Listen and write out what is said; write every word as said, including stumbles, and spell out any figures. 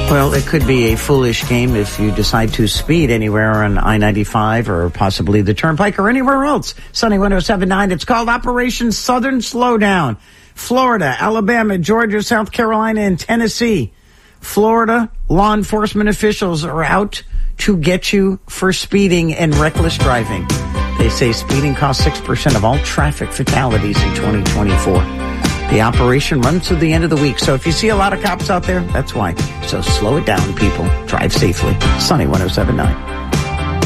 Well, it could be a foolish game if you decide to speed anywhere on I ninety-five or possibly the Turnpike or anywhere else. Sunny one oh seven point nine. It's called Operation Southern Slowdown. Florida, Alabama, Georgia, South Carolina, and Tennessee. Florida law enforcement officials are out to get you for speeding and reckless driving. They say speeding costs six percent of all traffic fatalities in twenty twenty-four. The operation runs through the end of the week, so if you see a lot of cops out there, that's why. So slow it down, people. Drive safely. Sunny one oh seven point nine.